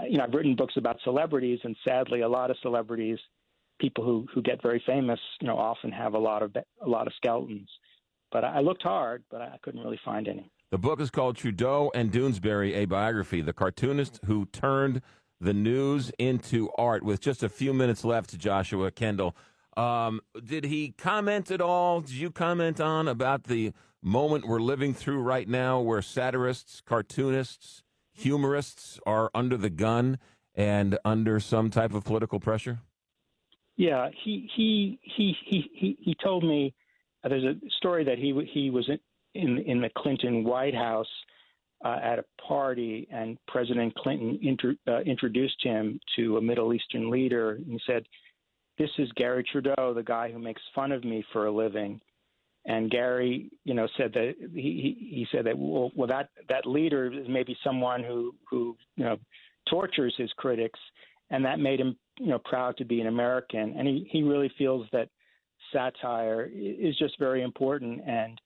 I've written books about celebrities, and sadly, a lot of celebrities, people who get very famous, often have a lot of skeletons. But I looked hard, but I couldn't really find any. The book is called Trudeau and Doonesbury, a biography, the cartoonist who turned the news into art. With just a few minutes left, Joshua Kendall, did he comment at all? Did you comment on about the moment we're living through right now where satirists, cartoonists, humorists are under the gun and under some type of political pressure? Yeah, he told me there's a story that he was in the Clinton White House at a party, and President Clinton introduced him to a Middle Eastern leader. He said, "This is Gary Trudeau, the guy who makes fun of me for a living." And Gary, said that he said that that leader is maybe someone who tortures his critics, and that made him proud to be an American. And he really feels that satire is just very important, and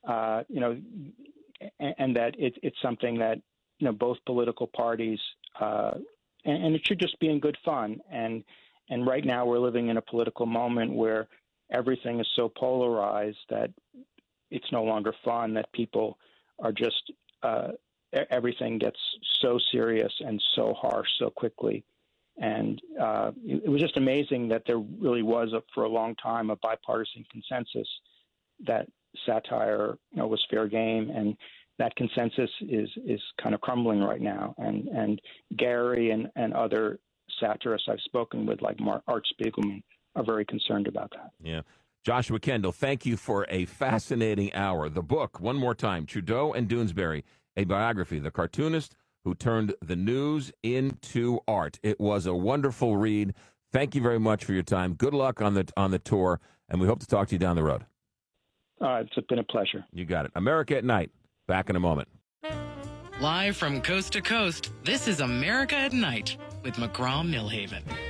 and that it's something that both political parties and it should just be in good fun. And right now we're living in a political moment where everything is so polarized that it's no longer fun, that people are just everything gets so serious and so harsh so quickly. And it was just amazing that there really was, for a long time, a bipartisan consensus that satire was fair game, and that consensus is kind of crumbling right now. And Gary and other satirists I've spoken with, like Art Spiegelman, are very concerned about that. Yeah. Joshua Kendall, thank you for a fascinating hour. The book, one more time, Trudeau and Doonesbury, a biography, the cartoonist who turned the news into art. It was a wonderful read. Thank you very much for your time. Good luck on the tour, and we hope to talk to you down the road. It's been a pleasure. You got it. America at Night. Back in a moment. Live from coast to coast, this is America at Night with McGraw Millhaven.